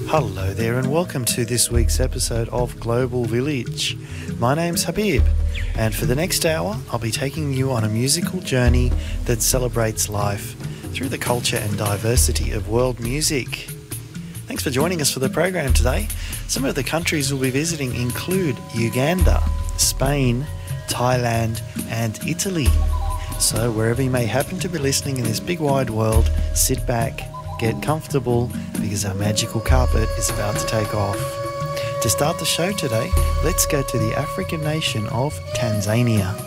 Hello there and welcome to this week's episode of Global Village. My name's Habib, and for the next hour I'll be taking you on a musical journey that celebrates life through the culture and diversity of world music. Thanks for joining us for the program today. Some of the countries we'll be visiting include Uganda, Spain, Thailand and Italy. So wherever you may happen to be listening in this big wide world, sit back, get comfortable, because our magical carpet is about to take off. To start the show today, let's go to the African nation of Tanzania.